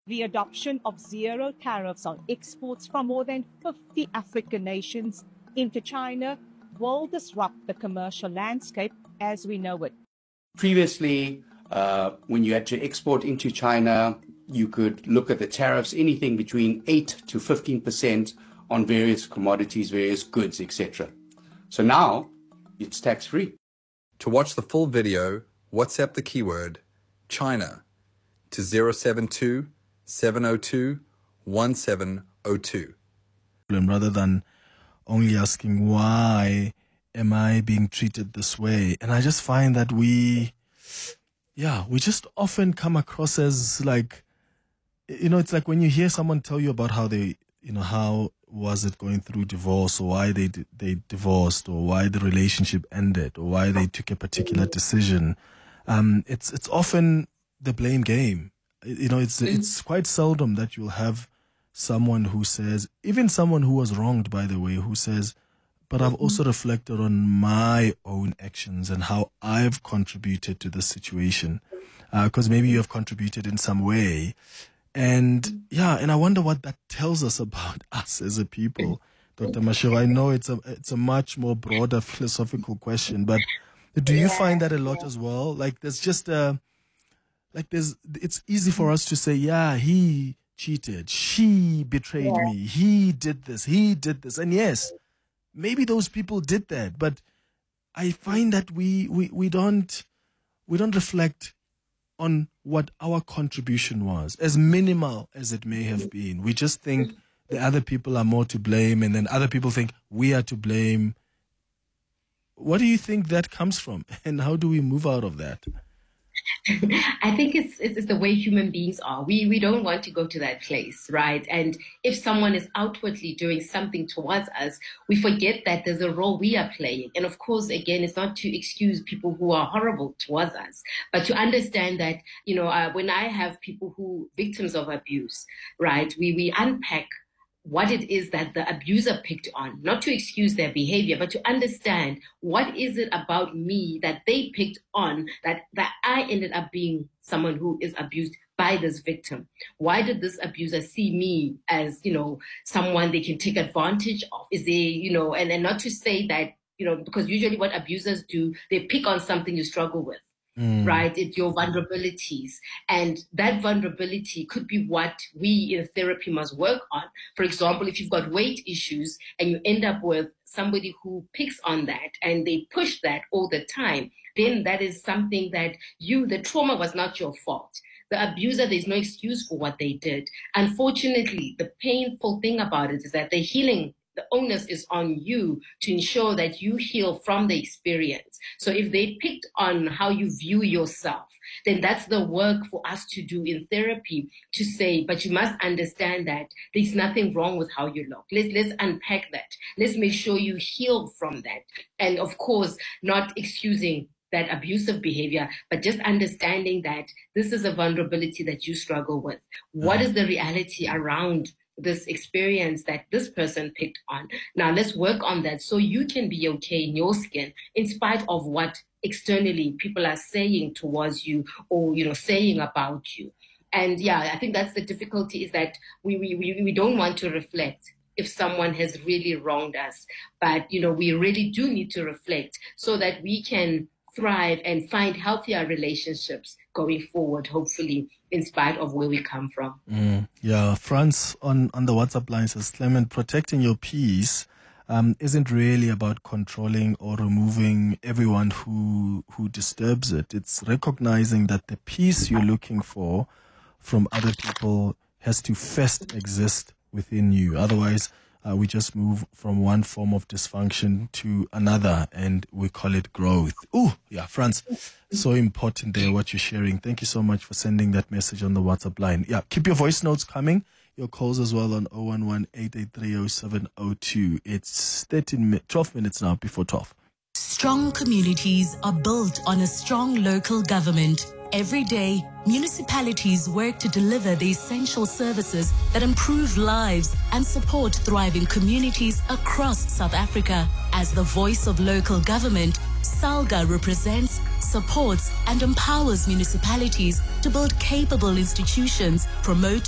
The adoption of zero tariffs on exports from more than 50 African nations into China will disrupt the commercial landscape as we know it. Previously, when you had to export into China, you could look at the tariffs, anything between 8 to 15% on various commodities, various goods, etc. So now it's tax-free. To watch the full video, WhatsApp the keyword China to 072 702 1702. Rather than only asking, why am I being treated this way? And I just find that we just often come across as like, it's like when you hear someone tell you about how they, how was it going through divorce, or why they divorced, or why the relationship ended, or why they took a particular decision. It's often the blame game. It's quite seldom that you'll have someone who says, even someone who was wronged, by the way, who says, but I've also reflected on my own actions and how I've contributed to this situation. Because maybe you have contributed in some way. And I wonder what that tells us about us as a people. Dr. Mashego, I know it's a much more broader philosophical question, but do you find that a lot as well? Like there's just it's easy for us to say, he cheated, she betrayed me, he did this. And yes, maybe those people did that, but I find that we don't reflect on what our contribution was, as minimal as it may have been. We just think the other people are more to blame, and then other people think we are to blame. What do you think that comes from, and how do we move out of that? I think it's the way human beings are. We don't want to go to that place, right? And if someone is outwardly doing something towards us, we forget that there's a role we are playing. And of course, again, it's not to excuse people who are horrible towards us, but to understand that, when I have people who victims of abuse, right, we unpack what it is that the abuser picked on, not to excuse their behavior, but to understand what is it about me that they picked on that I ended up being someone who is abused by this victim. Why did this abuser see me as, someone they can take advantage of? Is there, and not to say that, because usually what abusers do, they pick on something you struggle with. Right? It's your vulnerabilities. And that vulnerability could be what we in therapy must work on. For example, if you've got weight issues and you end up with somebody who picks on that and they push that all the time, then that is something that the trauma was not your fault. The abuser, there's no excuse for what they did. Unfortunately, the painful thing about it is that the onus is on you to ensure that you heal from the experience. So if they picked on how you view yourself, then that's the work for us to do in therapy, to say, but you must understand that there's nothing wrong with how you look. Let's unpack that. Let's make sure you heal from that. And of course, not excusing that abusive behavior, but just understanding that this is a vulnerability that you struggle with. What is the reality around this experience that this person picked on? Now let's work on that so you can be okay in your skin in spite of what externally people are saying towards you or saying about you. And I think that's the difficulty, is that we don't want to reflect if someone has really wronged us, but we really do need to reflect so that we can thrive and find healthier relationships going forward, hopefully, in spite of where we come from. Franz on the WhatsApp line says, Clement, protecting your peace isn't really about controlling or removing everyone who disturbs it. It's recognizing that the peace you're looking for from other people has to first exist within you. Otherwise, we just move from one form of dysfunction to another, and we call it growth. Franz, so important there, what you're sharing. Thank you so much for sending that message on the WhatsApp line. Keep your voice notes coming, your calls as well on 011-883-0702. It's 12 minutes now before 12. Strong communities are built on a strong local government. Every day, municipalities work to deliver the essential services that improve lives and support thriving communities across South Africa. As the voice of local government, SALGA represents, supports, and empowers municipalities to build capable institutions, promote